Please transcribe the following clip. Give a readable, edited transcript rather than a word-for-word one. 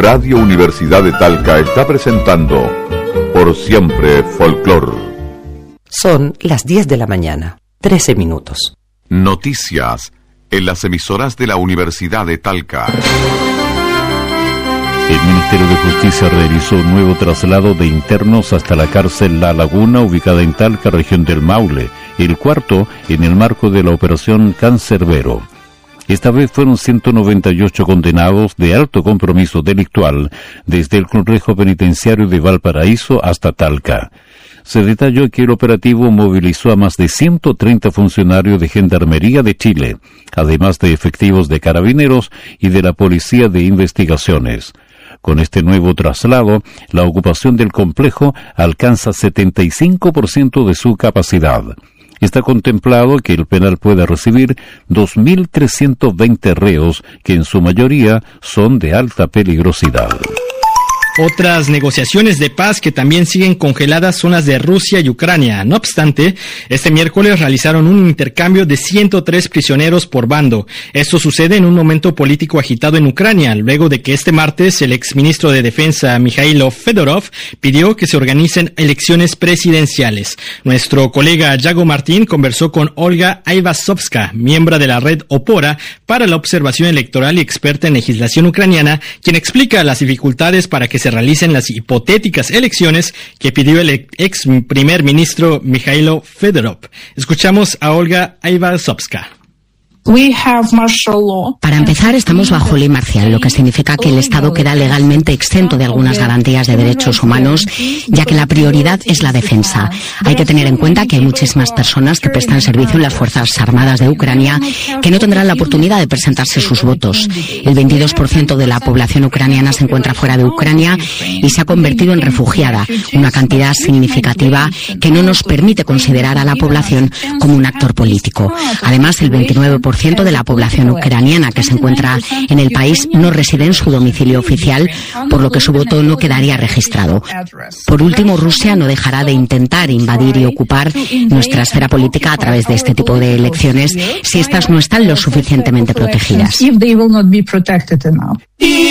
Radio Universidad de Talca está presentando Por Siempre Folclor. Son las 10 de la mañana, 13 minutos. Noticias en las emisoras de la Universidad de Talca. El Ministerio de Justicia realizó un nuevo traslado de internos hasta la cárcel La Laguna, ubicada en Talca, región del Maule, el cuarto en el marco de la operación Cancerbero. Esta vez fueron 198 condenados de alto compromiso delictual desde el complejo penitenciario de Valparaíso hasta Talca. Se detalló que el operativo movilizó a más de 130 funcionarios de Gendarmería de Chile, además de efectivos de Carabineros y de la Policía de Investigaciones. Con este nuevo traslado, la ocupación del complejo alcanza 75% de su capacidad. Está contemplado que el penal pueda recibir 2.320 reos, que en su mayoría son de alta peligrosidad. Otras negociaciones de paz que también siguen congeladas son las de Rusia y Ucrania. No obstante, este miércoles realizaron un intercambio de 103 prisioneros por bando. Esto sucede en un momento político agitado en Ucrania, luego de que este martes el exministro de Defensa Mikhailo Fedorov pidió que se organicen elecciones presidenciales. Nuestro colega Yago Martín conversó con Olga Aivazovska, miembro de la red Opora para la observación electoral y experta en legislación ucraniana, quien explica las dificultades para que se realicen las hipotéticas elecciones que pidió el ex primer ministro Mikhailo Fedorov. Escuchamos a Olga Aivazovska. Para empezar, estamos bajo ley marcial, lo que significa que el Estado queda legalmente exento de algunas garantías de derechos humanos, ya que la prioridad es la defensa. Hay que tener en cuenta que hay muchísimas personas que prestan servicio en las Fuerzas Armadas de Ucrania que no tendrán la oportunidad de presentarse sus votos. El 22% de la población ucraniana se encuentra fuera de Ucrania y se ha convertido en refugiada, una cantidad significativa que no nos permite considerar a la población como un actor político. Además, el 29% de la población ucraniana que se encuentra en el país no reside en su domicilio oficial, por lo que su voto no quedaría registrado. Por último, Rusia no dejará de intentar invadir y ocupar nuestra esfera política a través de este tipo de elecciones si estas no están lo suficientemente protegidas.